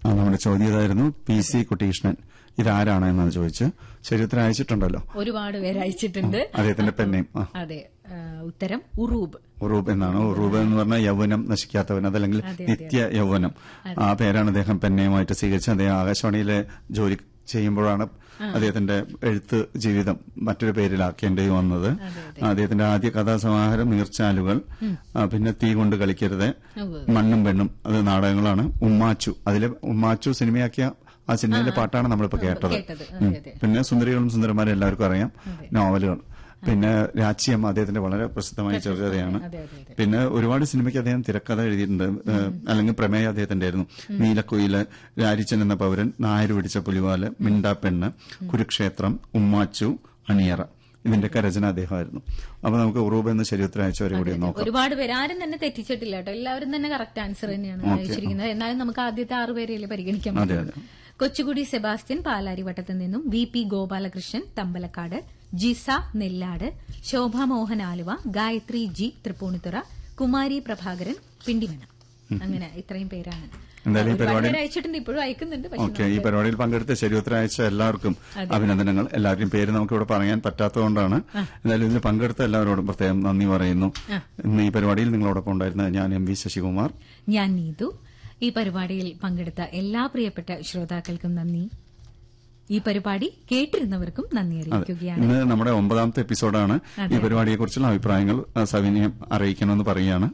നമ്മുടെ ചോദ്യം ഇതായിരുന്നു, PC കുട്ടികൃഷ്ണൻ ഇതാരാണ് എന്നാണ് ചോദിച്ച്. ശരീരത്തിന് അയച്ചിട്ടുണ്ടല്ലോ, ഒരുപാട് പേര് അയച്ചിട്ടുണ്ട്. അദ്ദേഹത്തിന്റെ പെണ്ണയും. അതെ, ഉത്തരം ഉറൂബ്. ഉറൂബ് എന്നാണ്. ഉറൂബ് എന്ന് പറഞ്ഞാൽ യൗവനം നശിക്കാത്തവൻ, അതല്ലെങ്കിൽ നിത്യ യൗവനം. ആ പേരാണ് അദ്ദേഹം പെണ്ണയുമായിട്ട് സ്വീകരിച്ചത്. അദ്ദേഹം ആകാശവാണിയിലെ ജോലി ചെയ്യുമ്പോഴാണ് അദ്ദേഹത്തിന്റെ എഴുത്ത് ജീവിതം മറ്റൊരു പേരിലാക്കേണ്ടി വന്നത്. അദ്ദേഹത്തിന്റെ ആദ്യ കഥാസമാഹാരം നീർച്ചാലുകൾ, പിന്നെ തീ കൊണ്ട് കളിക്കരുത്, മണ്ണും പെണ്ണും, അത് നാടകങ്ങളാണ്. ഉമ്മാച്ചു, അതിലെ ഉമ്മാച്ചു സിനിമയാക്കിയ ആ സിനിമയിലെ പാട്ടാണ് നമ്മളിപ്പോ കേട്ടത്. പിന്നെ സുന്ദരികളും സുന്ദരന്മാരും എല്ലാവർക്കും അറിയാം, നോവലുകൾ. പിന്നെ രാജ്യം അദ്ദേഹത്തിന്റെ വളരെ പ്രസിദ്ധമായ ചെറുകഥയാണ്. പിന്നെ ഒരുപാട് സിനിമയ്ക്ക് അദ്ദേഹം തിരക്കഥ എഴുതിയിട്ടുണ്ട്, അല്ലെങ്കിൽ പ്രമേയം അദ്ദേഹത്തിന്റെ ആയിരുന്നു. നീലക്കുയില്, രാരിച്ചൻ എന്ന പൗരൻ, നായര് പിടിച്ച പുലിവാല്, മിണ്ടാപ്പെണ്ണ്, കുരുക്ഷേത്രം, ഉമ്മാച്ചു, അണിയറ, ഇതിന്റെയൊക്കെ രചന അദ്ദേഹമായിരുന്നു. അപ്പൊ നമുക്ക് ഉറൂബ് എന്ന ശരീരത്തിൽ അയച്ചവരെ കൂടി നോക്കാം. ഒരുപാട് പേര് ആരും തന്നെ തെറ്റിച്ചിട്ടില്ല കേട്ടോ, എല്ലാവരും തന്നെ കറക്റ്റ് ആൻസർ തന്നെയാണ് അയച്ചിരിക്കുന്നത്. എന്നാലും നമുക്ക് ആദ്യത്തെ 6 പേരെയല്ലേ പരിഗണിക്കാൻ പറ്റും. കൊച്ചുകുടി സെബാസ്റ്റ്യൻ പാലാരിവട്ടത്തിൽ നിന്നും, VP ഗോപാലകൃഷ്ണൻ തമ്പലക്കാട്, ജിസ നെല്ലാട്, ശോഭ മോഹൻ ആലുവ, ഗായത്രി G തൃപ്പൂണിത്തുറ, കുമാരി പ്രഭാകരൻ പിണ്ടിമന. അങ്ങനെ ഇത്രയും പേരാണ് അയച്ചിട്ടുണ്ട്, ഇപ്പോഴും അയക്കുന്നുണ്ട്. ഈ പരിപാടിയിൽ പങ്കെടുത്ത ശരിയുത്തരം അയച്ച എല്ലാവർക്കും അഭിനന്ദനങ്ങൾ. എല്ലാവരുടെയും പേര് നമുക്ക് ഇവിടെ പറയാൻ പറ്റാത്തതുകൊണ്ടാണ്. എന്തായാലും ഇതിൽ പങ്കെടുത്ത എല്ലാവരോടും പ്രത്യേകം നന്ദി പറയുന്നു. ഇന്ന് ഈ പരിപാടിയിൽ നിങ്ങളോടൊപ്പം ഉണ്ടായിരുന്ന ഞാൻ MV ശശികുമാർ, ഞാൻ നീതു. ഈ പരിപാടിയിൽ പങ്കെടുത്ത എല്ലാ പ്രിയപ്പെട്ട ശ്രോതാക്കൾക്കും നന്ദി. ഈ പരിപാടി കേട്ടിരുന്നവർക്കും നന്ദി അറിയിക്കുകയാണ്. ഇന്ന് നമ്മുടെ 9ാമത്തെ എപ്പിസോഡാണ്. ഈ പരിപാടിയെക്കുറിച്ചുള്ള അഭിപ്രായങ്ങൾ സവിനയം അറിയിക്കണമെന്ന് പറയുകയാണ്.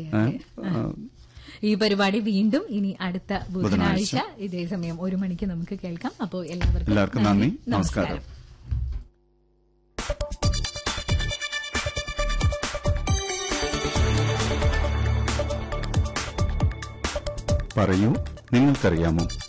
ഈ പരിപാടി വീണ്ടും ഇനി അടുത്ത ബുധനാഴ്ച ഇതേ സമയം 1 മണിക്ക് നമുക്ക് കേൾക്കാം. അപ്പോൾ എല്ലാവർക്കും നന്ദി, നമസ്കാരം. പറയൂ, നിങ്ങൾക്കറിയാമോ?